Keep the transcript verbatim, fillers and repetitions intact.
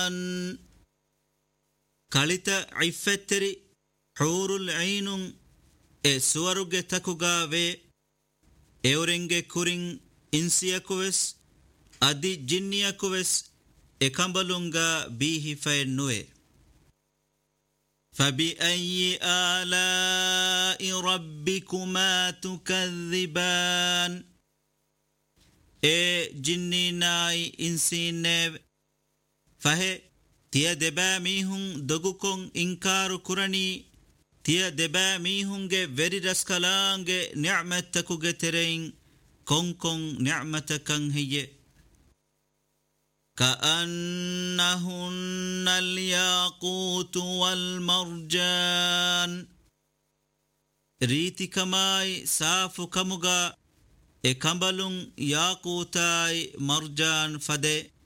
ಕಳಿತ ಇಫೆತ್ತರಿ ಹೂರುಲ್ ಐನುಂ ಎ ಸುವರುಗೆ ತಕುಗಾವೆ ಎವರೆಂಗೆ ಕುರಿಂ ಇನ್ಸಿಯಕುವೆಸ್ ಅದಿ ಜಿನ್ನಿಯಕುವೆಸ್ ಎಕಂಬಲುಂಗ ಬೀಹಿಫೈ ನುವೆ فبأي آلاء ربكما تكذبان اے جنی نائی انسی نیو فہے تیا دبا میہن دگوکن انکار کرنی تیا دبا میہن گے وری رسکلانگے نعمتکو گے ترین کن کن نعمتکن ہیے كأنهن الياقوت والمرجان ريتي كماي سافو كمغا اكمبلون ياقوتاي مرجان فده